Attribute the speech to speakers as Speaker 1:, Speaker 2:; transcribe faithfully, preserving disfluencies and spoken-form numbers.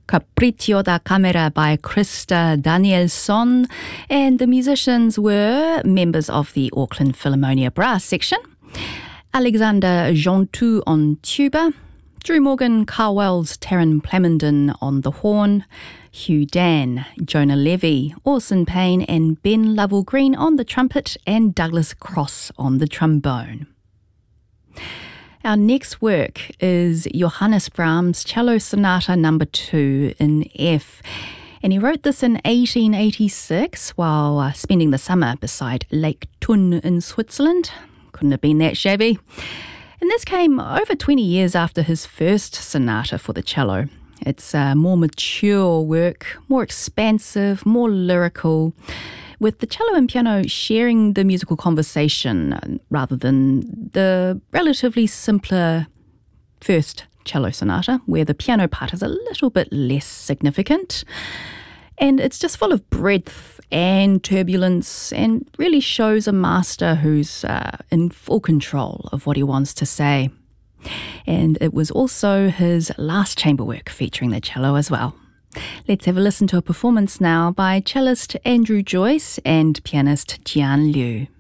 Speaker 1: Capriccio da Camera by Krista Danielsson, and the musicians were members of the Auckland Philharmonia Brass Section, Alexander Jontou on tuba, Drew Morgan, Carl Wells, Taryn Plamondon on the horn, Hugh Dan, Jonah Levy, Orson Payne and Ben Lovell Green on the trumpet, and Douglas Cross on the trombone. Our next work is Johannes Brahms' Cello Sonata number two in F, and he wrote this in eighteen eighty-six while uh, spending the summer beside Lake Thun in Switzerland. Couldn't have been that shabby. And this came over twenty years after his first sonata for the cello. It's a more mature work, more expansive, more lyrical, with the cello and piano sharing the musical conversation rather than the relatively simpler first cello sonata, where the piano part is a little bit less significant. And it's just full of breadth and turbulence and really shows a master who's uh, in full control of what he wants to say. And it was also his last chamber work featuring the cello as well. Let's have a listen to a performance now by cellist Andrew Joyce and pianist Jian Liu.